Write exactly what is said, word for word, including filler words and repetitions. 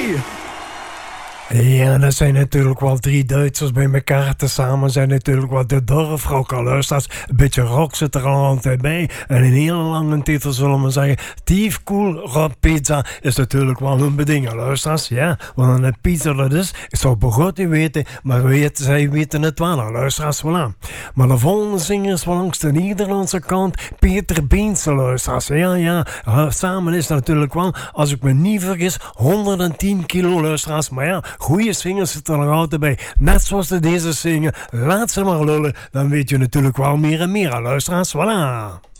Ja, dat zijn natuurlijk wel drie Duitsers bij elkaar tezamen. Zijn natuurlijk wel de dorfrocker, luisteraars. Een beetje rock zit er al altijd bij. En een hele lange titel zullen we zeggen. Tiefkoel Rob Pizza is natuurlijk wel een beding, luisteraars. Ja, want een pizza dat is, ik zou het goed niet weten, maar weet, zij weten het wel, luisteraars, voilà. Maar de volgende zinger is wel langs de Nederlandse kant Peter Beense, luisteraars. Ja, ja, samen is natuurlijk wel, als ik me niet vergis, honderdtien kilo, luisteraars. Maar ja, goeie swingers zitten er nog altijd bij. Net zoals de deze zingen. Laat ze maar lullen. Dan weet je natuurlijk wel meer en meer. Luisteraars, voilà.